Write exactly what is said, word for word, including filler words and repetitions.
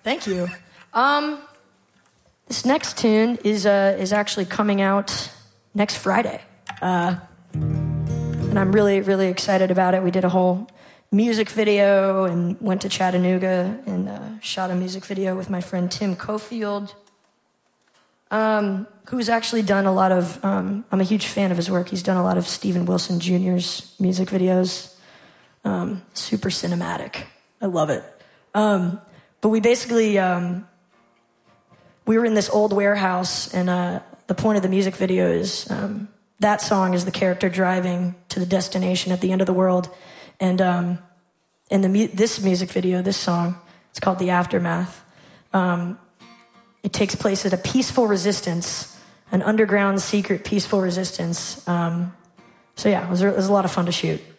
Thank you. Um, this next tune is uh, is actually coming out next Friday. Uh, and I'm really, really excited about it. We did a whole music video and went to Chattanooga and uh, shot a music video with my friend Tim Cofield, um, who's actually done a lot of, um, I'm a huge fan of his work. He's done a lot of Steven Wilson Junior's music videos. Um, super cinematic. I love it. Um, but we basically, um, we were in this old warehouse, and uh, the point of the music video is um, that song is the character driving to the destination at the end of the world. And um, in the mu- this music video, this song, it's called The Aftermath. Um, it takes place at a peaceful resistance, an underground, secret, peaceful resistance. Um, so yeah, it was, it was a lot of fun to shoot.